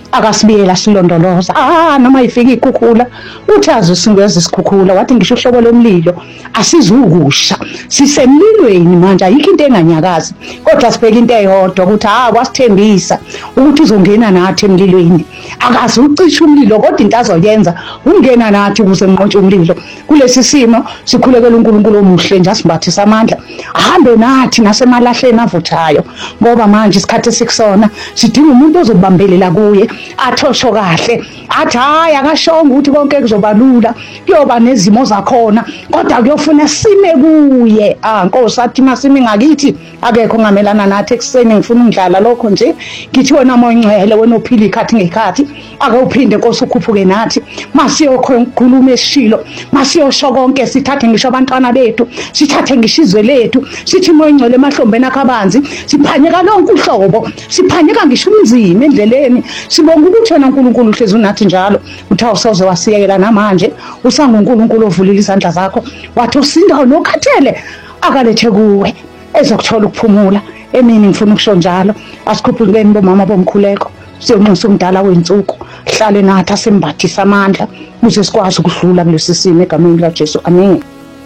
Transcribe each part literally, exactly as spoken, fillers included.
akasibiyela silondoloza. Ah, noma ifika ikhukhula uthazi singeza isikhukhula wathi ngisho uhlobo lomlilo asizukusha sisemlilweni manje ayikho into enganyakazi kodwa sibheka into eyodwa ukuthi ah wasithembisa ukuthi uzongena nathi emlilweni akazi ucisha umlilo kodwa into azoyenza ungena nathi ukuze nqontshe umlilo kulesi simo sikhulekela uNkulunkulu omuhle nje asimbathisa amandla ahambe nathi nasemalahleni avuthayo ngoba manje isikhathi esikusona sidinga umuntu ozobambelela kuye athosho kahle athi hayi akashonga ukuthi konke kuzoba lula kuyoba nezimo zakhona kodwa kuyofuna sime kuye. Ah Nkosi athi masimi ngakithi akekho ngamelana nathi ekuseni ngifuna ungidlala lokho nje ngithi wena moya ngcwele wena ophila ikhathi ngekhathi ake uphinde Nkosi ukhuphuke nathi masiyokhuluma esishilo masiyosho konke sithathe ngisho abantwana bethu sithathe ngishizwe lethu sithi moya ngcwele emahlombeni akabanzi siphanyeka lonke uhlobo siphanyeka ngisho umzima endleleni sibonga ukuthi wena uNkulunkulu uhlezi unathi njalo uthi awusoze wasiyekela namanje usanguNkulunkulu ovulile izandla zakho wathi usindawo nokhathele akalethe kuwe ezokuthola ukuphumula. Emini ngifuna ukusho njalo asikhuphuleni bomama bomkhuleko siyonxusa umdala wensuku hlale nathi asembathisa amandla ukuze sikwazi ukudlula kulesi simo egameni laJesu. Amen.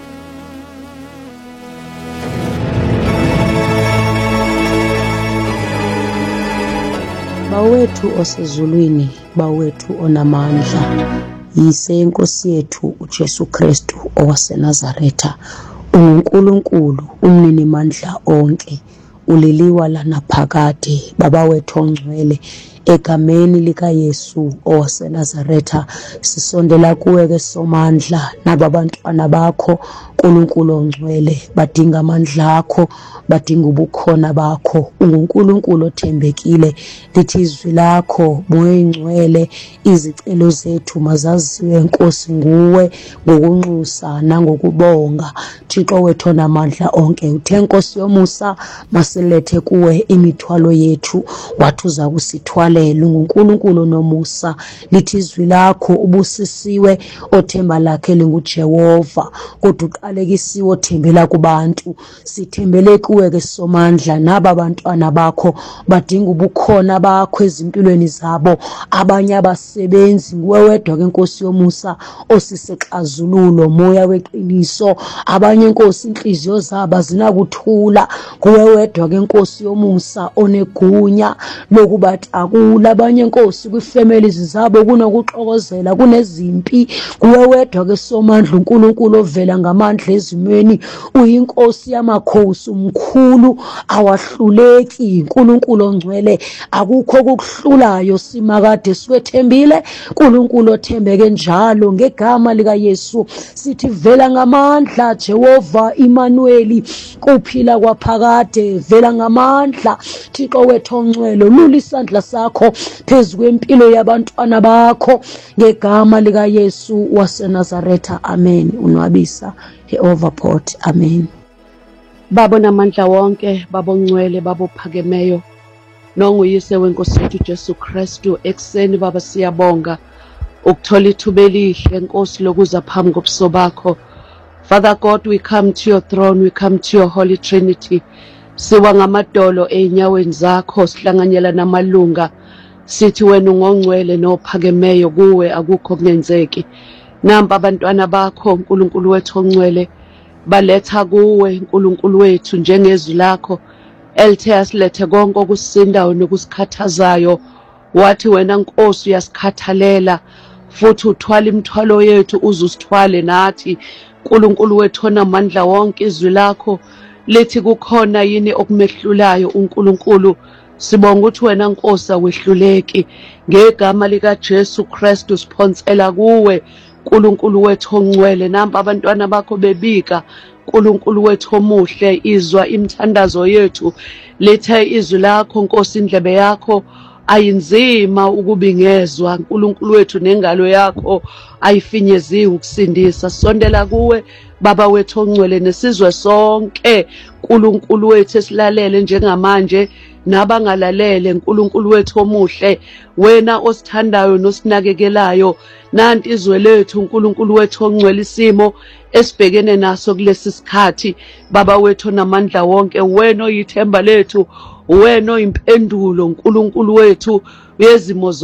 Bawethu osezulwini, bawethu onamandla, yise inkosi yethu uJesu Kristu owaseNazaretha, uNkulunkulu umnini mandla onke, uliliwa lana phakade, baba wethu ongcwele, egameni lika Yesu owaseNazaretha sisondela kuwe ke somandla nababantwana bakho uNkulunkulu ongcwele badinga amandla akho badinga ubukhona bakho uNkulunkulu othembekile lithi izwi lakho moya ngcwele izicelo zethu mazaziwe Nkosi nguwe ngokunxusa nangokubonga Thixo wethu namandla onke uthe Nkosi yomusa masilethe kuwe imithwalo yethu wathi uza kusithwala uNkulunkulu nomusa lithi izwi lakho ubusisiwe othemba lakhe linguJehova kodwa uqalekisiwe othembela kubantu sithembele kuwe ke somandla naba bantwana bakho badinga ubukhona bakho ezimpilweni zabo abanye abasebenzi nguwe wedwa ke Nkosi yomusa osisexazululo moya weqiniso abanye Nkosi inhliziyo zabo zinakuthula nguwe wedwa ke Nkosi yomusa onegunya lokubathi labanye Nkosi kwifamilies zabo kunokuxokozela kunezimpi kuwe wedwa ke somandla uNkulunkulu ovela ngamandla ezimweni uyinkosi yamakhosi umkhulu awahluleki uNkulunkulu ongcwele akukho okuhlulayo simakade sikwethembile uNkulunkulu othembeke njalo ngegama lika Yesu sithi vela ngamandla Jehova Emmanuel kuphila kwaphakade vela ngamandla Thixo wethu ongcwele lula isandla sakho phezu kwempilo yabantwana bakho ngegama lika Yesu waseNazaretha. Amen. Unwabisa eOverport. Amen. Baba namandla wonke, baba ongcwele, baba ophakemeyo, nonguyise wenkosi yethu Jesu Kristu ekseni baba siyabonga ukuthola ithuba elihle Nkosi lokuza phambi kobuso bakho. Father God, we come to your throne, we come to your Holy Trinity. Siwa ngamadolo einyaweni zakho sihlanganyela namalunga sithi wena ungongcwele nophakemeyo kuwe akukho kungenzeki. Namba abantwana bakho uNkulunkulu wethu ongcwele baletha kuwe uNkulunkulu wethu njengezwi lakho elithe asilethe konke okusindayo nokusikhathazayo wathi wena Nkosi uyasikhathalela futhi uthwala imithwalo yethu uzusithwale nathi uNkulunkulu wethu onamandla wonke izwi lakho lithi kukhona yini okumehlulayo uNkulunkulu sibonga ukuthi wena Nkosi awehluleki ngegama lika Jesu Kristu siphonsela kuwe uNkulunkulu wethu ongcwele namba abantwana bakho bebika uNkulunkulu wethu omuhle izwa imithandazo yethu lethe izwi lakho Nkosi indlebe yakho ayinzima ukubingezwa uNkulunkulu wethu nengalo yakho ayifinyeziwe ukusindisa sondela kuwe baba wethu ongcwele nesizwe sonke uNkulunkulu wethu esilalele njengamanje nabangalalele uNkulunkulu wethu omuhle wena osithandayo nosinakekelayo nanti izwe lethu uNkulunkulu wethu ongcwele isimo esibhekene naso kulesi sikhathi baba wethu namandla wonke wena oyithemba lethu wena oyimpendulo uNkulunkulu wethu yezimo